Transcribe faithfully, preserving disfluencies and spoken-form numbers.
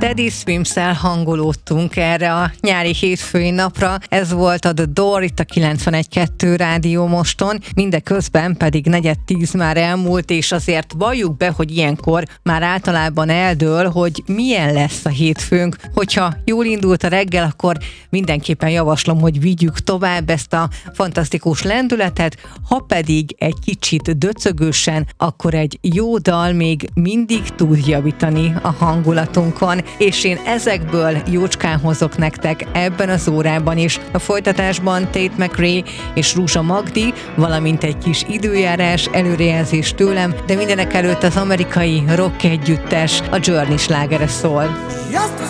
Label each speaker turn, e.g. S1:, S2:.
S1: Teddy Swims-szel hangolódtunk erre a nyári hétfői napra. Ez volt a The Door itt a kilencvenegy kettő Rádió Moston, mindeközben pedig negyed tíz már elmúlt, és azért valljuk be, hogy ilyenkor már általában eldől, hogy milyen lesz a hétfőnk. Hogyha jól indult a reggel, akkor mindenképpen javaslom, hogy vigyük tovább ezt a fantasztikus lendületet, ha pedig egy kicsit döcögősen, akkor egy jó dal még mindig tud javítani a hangulatunkon, és én ezekből jócskán hozok nektek ebben az órában is. A folytatásban Tate McRae és Rúzsa Magdi, valamint egy kis időjárás, előrejelzés tőlem, de mindenek előtt az amerikai rock együttes, a Journey slágere szól.